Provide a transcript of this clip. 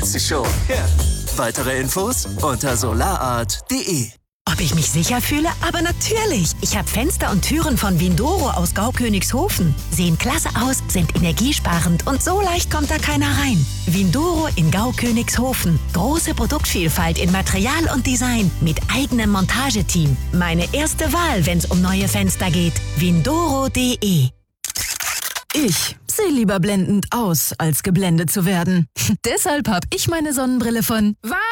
sie schon. Ja. Weitere Infos unter solarart.de. Ob ich mich sicher fühle? Aber natürlich. Ich habe Fenster und Türen von Windoro aus Gaukönigshofen. Sehen klasse aus, sind energiesparend und so leicht kommt da keiner rein. Windoro in Gaukönigshofen. Große Produktvielfalt in Material und Design mit eigenem Montageteam. Meine erste Wahl, wenn es um neue Fenster geht. Windoro.de. Ich sehe lieber blendend aus, als geblendet zu werden. Deshalb habe ich meine Sonnenbrille von